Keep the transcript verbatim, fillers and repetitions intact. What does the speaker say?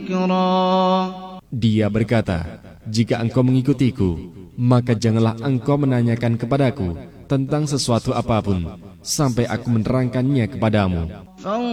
Dia berkata, jika engkau mengikutiku, maka janganlah engkau menanyakan kepadaku tentang sesuatu apapun sampai aku menerangkannya kepadamu.